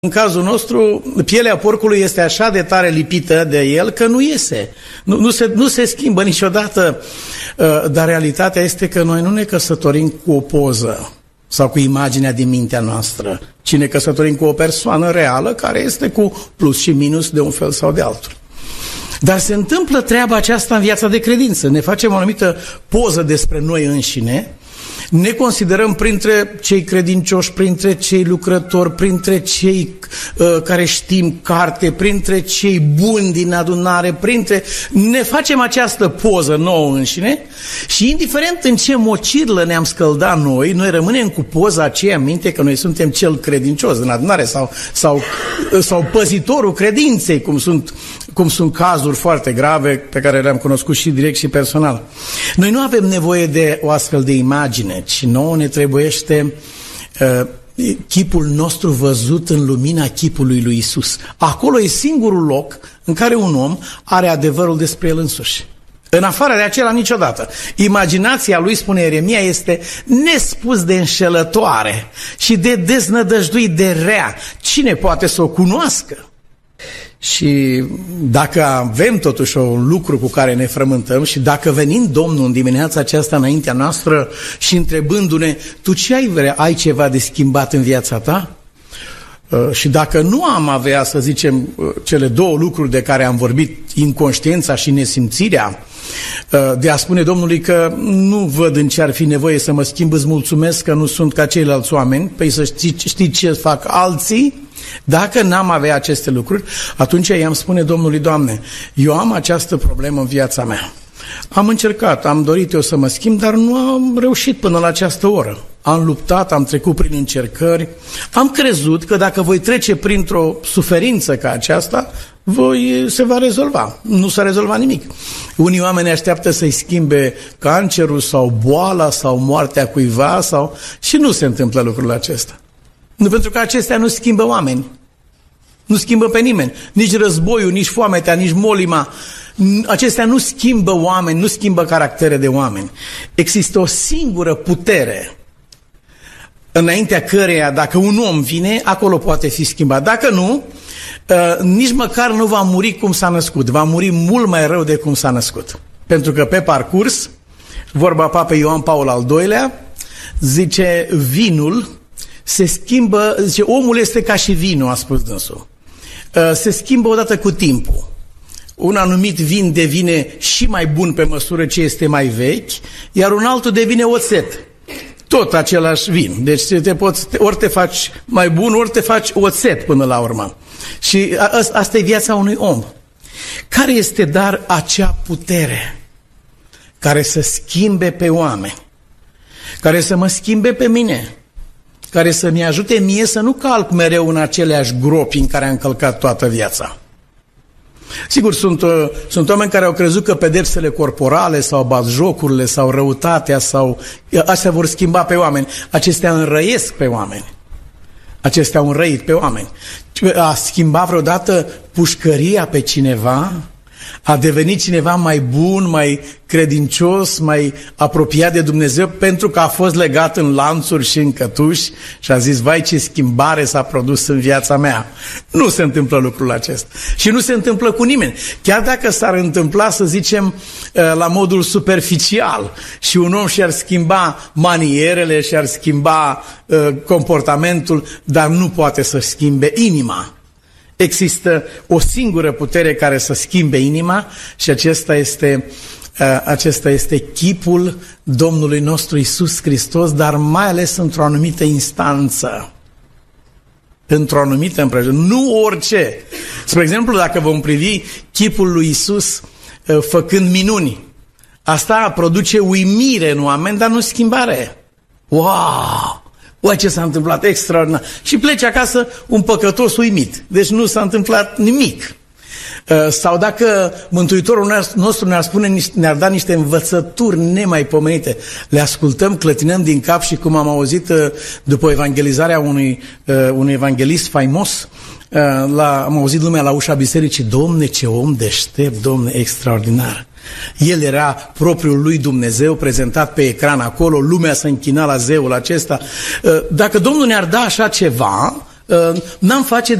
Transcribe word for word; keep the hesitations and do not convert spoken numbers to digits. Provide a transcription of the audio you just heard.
În cazul nostru, pielea porcului este așa de tare lipită de el că nu iese. Nu, nu, se, nu se schimbă niciodată. Dar realitatea este că noi nu ne căsătorim cu o poză sau cu imaginea din mintea noastră, ci ne căsătorim cu o persoană reală care este cu plus și minus de un fel sau de altul. Dar se întâmplă treaba aceasta în viața de credință. Ne facem o anumită poză despre noi înșine, ne considerăm printre cei credincioși, printre cei lucrători, printre cei uh, care știm carte, printre cei buni din adunare, printre... Ne facem această poză nouă înșine și indiferent în ce mocirlă ne-am scăldat noi, noi rămânem cu poza aceea în minte că noi suntem cel credincios în adunare sau, sau, sau păzitorul credinței, cum sunt, cum sunt cazuri foarte grave pe care le-am cunoscut și direct și personal. Noi nu avem nevoie de o astfel de imagine, ci nouă ne trebuiește uh, chipul nostru văzut în lumina chipului lui Isus. Acolo e singurul loc în care un om are adevărul despre el însuși. În afară de acela niciodată. Imaginația lui, spune Ieremia, este nespus de înșelătoare și de deznădăjduit de rea. Cine poate să o cunoască? Și dacă avem totuși un lucru cu care ne frământăm și dacă venind Domnul în dimineața aceasta înaintea noastră și întrebându-ne, tu ce ai vrea, ai ceva de schimbat în viața ta? Și dacă nu am avea, să zicem, cele două lucruri de care am vorbit, inconștiența și nesimțirea, de a spune Domnului că nu văd în ce ar fi nevoie să mă schimb, îți mulțumesc că nu sunt ca ceilalți oameni, păi să știi, știi ce fac alții. Dacă n-am avea aceste lucruri, atunci i-am spune Domnului, Doamne, eu am această problemă în viața mea. Am încercat, am dorit eu să mă schimb, dar nu am reușit până la această oră. Am luptat, am trecut prin încercări, am crezut că dacă voi trece printr-o suferință ca aceasta, voi se va rezolva. Nu s-a rezolvat nimic. Unii oameni așteaptă să-i schimbe cancerul sau boala sau moartea cuiva sau... și nu se întâmplă lucrul acesta. Nu, pentru că acestea nu schimbă oameni. Nu schimbă pe nimeni. Nici războiul, nici foametea, nici molima. Acestea nu schimbă oameni, nu schimbă caractere de oameni. Există o singură putere înaintea căreia, dacă un om vine, acolo poate fi schimbat. Dacă nu, nici măcar nu va muri cum s-a născut. Va muri mult mai rău de cum s-a născut. Pentru că pe parcurs, vorba Papei Ioan Paul al doilea, zice, vinul se schimbă, zice, omul este ca și vinul, a spus dânsul. Se schimbă odată cu timpul. Un anumit vin devine și mai bun pe măsură ce este mai vechi, iar un altul devine oțet. Tot același vin. Deci te poți, ori te faci mai bun, ori te faci oțet până la urmă. Și asta e viața unui om. Care este dar acea putere care să schimbe pe oameni, care să mă schimbe pe mine, care să-mi ajute mie să nu calc mereu în aceleași gropi în care am călcat toată viața. Sigur, sunt, uh, sunt oameni care au crezut că pedepsele corporale sau batjocurile sau răutatea sau astea vor schimba pe oameni. Acestea înrăiesc pe oameni. Acestea au înrăit pe oameni. A schimba vreodată pușcăria pe cineva? A devenit cineva mai bun, mai credincios, mai apropiat de Dumnezeu pentru că a fost legat în lanțuri și în cătuși și a zis, vai ce schimbare s-a produs în viața mea. Nu se întâmplă lucrul acesta. Și nu se întâmplă cu nimeni. Chiar dacă s-ar întâmpla, să zicem, la modul superficial și un om și-ar schimba manierele, și-ar schimba comportamentul, dar nu poate să schimbe inima. Există o singură putere care să schimbe inima și acesta este, uh, acesta este chipul Domnului nostru Iisus Hristos, dar mai ales într-o anumită instanță, într-o anumită împrejurare, nu orice. Spre exemplu, dacă vom privi chipul lui Iisus uh, făcând minuni, asta produce uimire în oameni, dar nu schimbare. Wow! Uai, ce s-a întâmplat extraordinar. Și pleci acasă un păcătos uimit. Deci nu s-a întâmplat nimic. Sau dacă Mântuitorul nostru ne-ar spune, ne-ar da niște învățături nemaipomenite, le ascultăm, clătinăm din cap și cum am auzit după evangelizarea unui, unui evanghelist faimos, la, am auzit lumea la ușa bisericii, Domne, ce om deștept, Domne, extraordinar. El era propriul lui Dumnezeu prezentat pe ecran acolo, lumea se închina la zeul acesta. Dacă Domnul ne-ar da așa ceva, n-am face